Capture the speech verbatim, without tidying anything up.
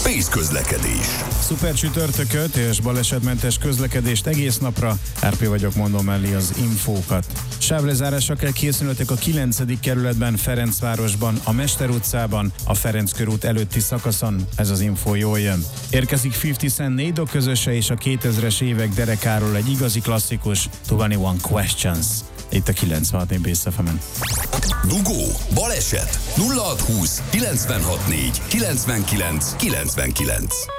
Pész közlekedés. Szuper csütörtököt és balesetmentes közlekedést egész napra. er pé vagyok, mondom mellé az infókat. Sávlezárásra kell készülnötök a kilencedik kerületben, Ferencvárosban, a Mester utcában, a Ferenc körút előtti szakaszon. Ez az info jól jön. Érkezik ötven Cent Nado közöse és a kétezres évek derekáról egy igazi klasszikus, huszonegyes Questions. Itt a kilencvenhat négy Bész ef emen. Dugó, baleset, nulla hat húsz kilencvenhat négy kilencvenkilenc kilencvenkilenc.